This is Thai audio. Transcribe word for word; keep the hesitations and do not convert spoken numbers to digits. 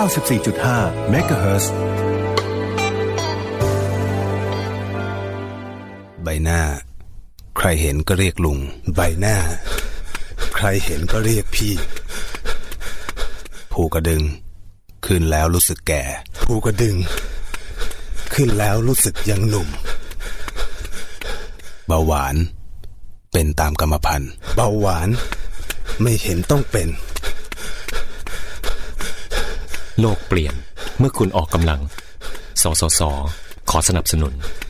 าสิบสี่จุดห้า เมกะเฮิรตซ์ใบหน้าใครเห็นก็เรียกลุงใบหน้าใครเห็นก็เรียกพี่ภูกระดึงขึ้นแล้วรู้สึกแก่ภูกระดึงขึ้นแล้วรู้สึกยังหนุ่มเบาหวานเป็นตามกรรมพันธุ์เบาหวานไม่เห็นต้องเป็นโลกเปลี่ยนเมื่อคุณออกกำลังสสสขอสนับสนุน